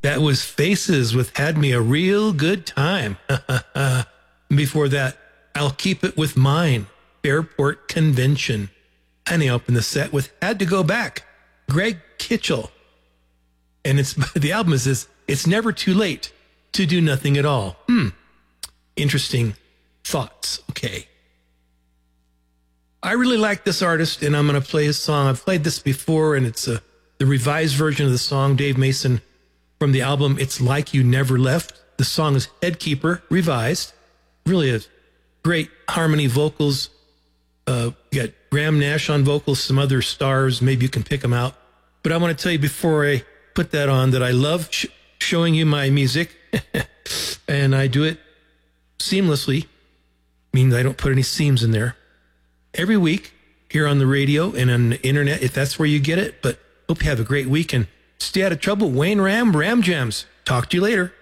That was Faces with Had Me a Real Good Time. Before that, I'll Keep It With Mine, Fairport Convention. And he opened the set with Had to Go Back, Greg Kitchell. And the album is It's Never Too Late to Do Nothing at All. Interesting thoughts. Okay. I really like this artist, and I'm going to play his song. I've played this before, and it's the revised version of the song, Dave Mason, from the album It's Like You Never Left. The song is Headkeeper, revised. Really a great harmony vocals. You got Graham Nash on vocals, some other stars. Maybe you can pick them out. But I want to tell you before I put that on that I love showing you my music, and I do it seamlessly, meaning I don't put any seams in there. Every week here on the radio and on the internet, if that's where you get it. But hope you have a great week and stay out of trouble. Wayne Ram Jams. Talk to you later.